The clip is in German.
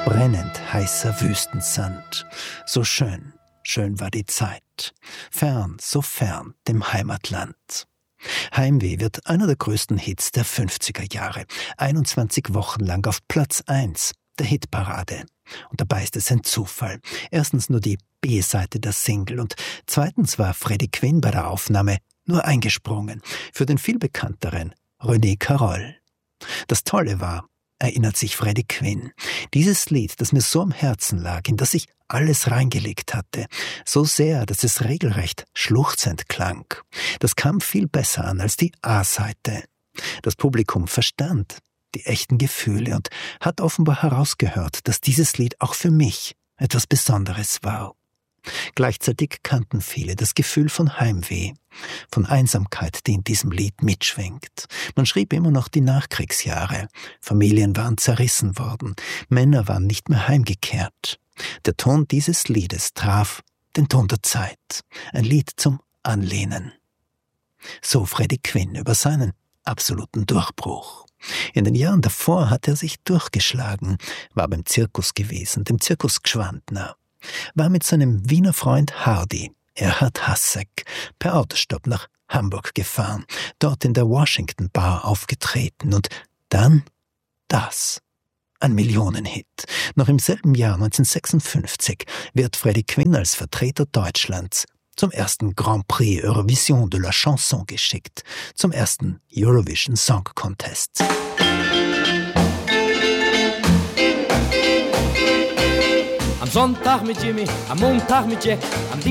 brennend heißer Wüstensand. So schön, schön war die Zeit. Fern, so fern dem Heimatland. Heimweh wird einer der größten Hits der 50er Jahre. 21 Wochen lang auf Platz 1 der Hitparade. Und dabei ist es ein Zufall. Erstens nur die B-Seite der Single und zweitens war Freddie Quinn bei der Aufnahme nur eingesprungen für den viel bekannteren René Caroll. Das Tolle war, erinnert sich Freddie Quinn, dieses Lied, das mir so am Herzen lag, in das ich alles reingelegt hatte, so sehr, dass es regelrecht schluchzend klang. Das kam viel besser an als die A-Seite. Das Publikum verstand die echten Gefühle und hat offenbar herausgehört, dass dieses Lied auch für mich etwas Besonderes war. Gleichzeitig kannten viele das Gefühl von Heimweh, von Einsamkeit, die in diesem Lied mitschwingt. Man schrieb immer noch die Nachkriegsjahre. Familien waren zerrissen worden, Männer waren nicht mehr heimgekehrt. Der Ton dieses Liedes traf den Ton der Zeit, ein Lied zum Anlehnen. So Freddie Quinn über seinen absoluten Durchbruch. In den Jahren davor hat er sich durchgeschlagen, war beim Zirkus gewesen, dem Zirkus Gschwandner, war mit seinem Wiener Freund Hardy, Erhard Hassek, per Autostopp nach Hamburg gefahren, dort in der Washington Bar aufgetreten und dann das. Ein Millionenhit. Noch im selben Jahr 1956 wird Freddie Quinn als Vertreter Deutschlands zum ersten Grand Prix Eurovision de la Chanson geschickt, zum ersten Eurovision Song Contest. Am Sonntag mit Jimmy, am Montag mit Jack, am